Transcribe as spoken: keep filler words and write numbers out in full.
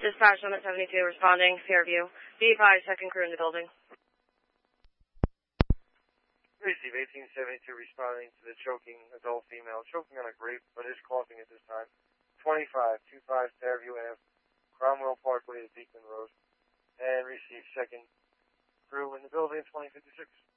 Dispatch Limit seventy-two responding, Fairview. Be advised, second crew in the building. Receive eighteen seventy-two responding to the choking adult female, choking on a grape, but is coughing at this time. twenty-five twenty-five Fairview Ave, Cromwell Parkway to Beekman Road. And receive second crew in the building, twenty fifty-six.